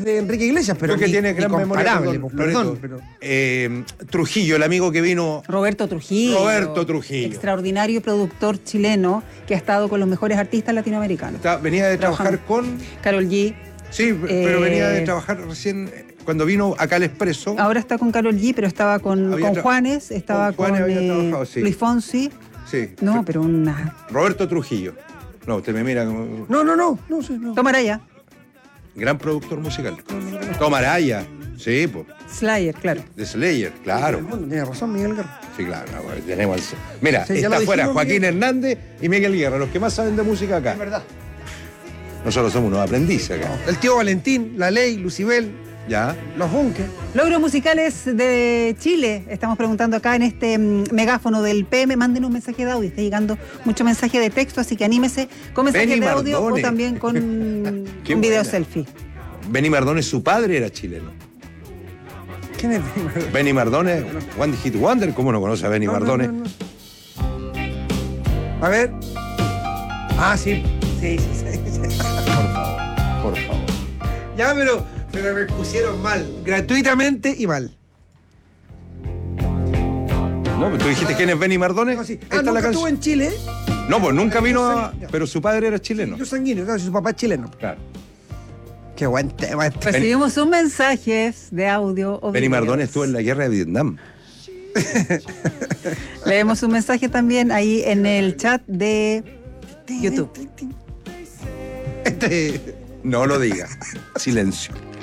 de Enrique Iglesias, pero creo que tiene gran memoria. Perdón, pero... Trujillo, el amigo que vino. Roberto Trujillo. Extraordinario productor chileno que ha estado con los mejores artistas latinoamericanos. Venía de trabajar con Karol G. Sí, pero venía de trabajar recién cuando vino acá al Expreso. Ahora está con Karol G, pero estaba con Juanes, estaba con sí. Luis Fonsi. Sí. No, pero una... Roberto Trujillo. No, usted me mira como... No. Tomaraya. Gran productor musical. Tomaraya. Sí, pues. Slayer, claro. De Slayer, claro. Tiene razón, Miguel Guerra. Sí, claro. Tenemos Mira, sí, está afuera Joaquín Miguel Hernández y Miguel Guerra, los que más saben de música acá. Es verdad. Nosotros somos unos aprendices acá. El tío Valentín, La Ley, Lucibel, ¿Ya? Los Bunkers. Logros musicales de Chile. Estamos preguntando acá en este megáfono del PM. Manden un mensaje de audio. Está llegando mucho mensaje de texto, así que anímese con mensaje Benny de audio Mardones. o también con un video selfie. Benny Mardones, su padre era chileno. ¿Quién es Benny Mardones? Benny Mardones, One Hit Wonder. ¿Cómo no conoce a Benny Mardones? No. A ver. Ah, sí. Sí. Por favor. Ya, pero me pusieron mal. Gratuitamente y mal. No, pues tú dijiste quién es Benny Mardones. No, sí. Esta es la Nunca canción. estuvo en Chile. No, pues nunca vino a... Ya. Pero su padre era chileno. Yo sanguíneo, claro, si su papá es chileno. Claro. Qué buen tema este. Recibimos sus mensajes de audio o Benny videos. Mardones estuvo en la guerra de Vietnam. Leemos un mensaje también ahí en el chat de YouTube. Este... No lo diga. Silencio.